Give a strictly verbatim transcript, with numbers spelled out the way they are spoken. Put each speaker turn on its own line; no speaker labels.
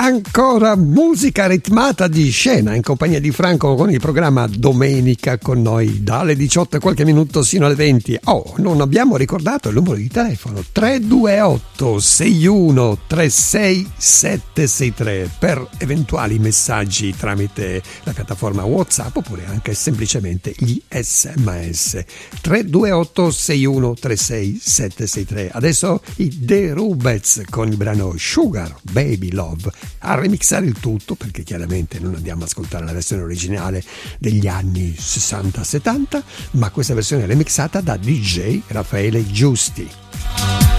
Ancora musica ritmata di scena in compagnia di Franco con il programma Domenica con noi dalle diciotto e qualche minuto sino alle venti. Oh, non abbiamo ricordato il numero di telefono tre due otto sei uno tre sei sette sei tre per eventuali messaggi tramite la piattaforma WhatsApp oppure anche semplicemente gli sms. tre due otto sei uno tre sei sette sei tre. Adesso i The Rubets con il brano Sugar Baby Love, a remixare il tutto perché chiaramente non andiamo ad ascoltare la versione originale degli anni sessanta settanta, ma questa versione è remixata da D J Raffaele Giusti.